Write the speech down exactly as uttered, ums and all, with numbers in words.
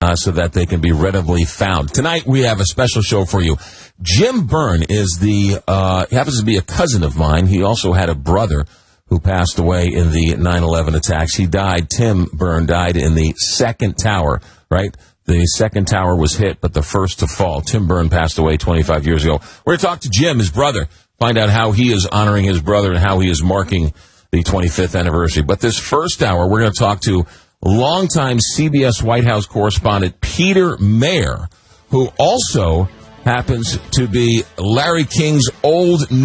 uh, so that they can be readily found. Tonight, we have a special show for you. Jim Byrne is the, uh, happens to be a cousin of mine. He also had a brother who passed away in the nine eleven attacks. He died, Tim Byrne died in the second tower, right? The second tower was hit, but the first to fall. Tim Byrne passed away twenty-five years ago. We're going to talk to Jim, his brother, find out how he is honoring his brother and how he is marking the twenty-fifth anniversary. But this first hour, we're going to talk to longtime C B S White House correspondent Peter Mayer, who also happens to be Larry King's old